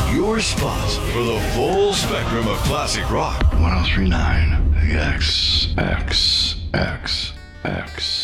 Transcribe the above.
Your spot for the full spectrum of classic rock. 1039 XXX.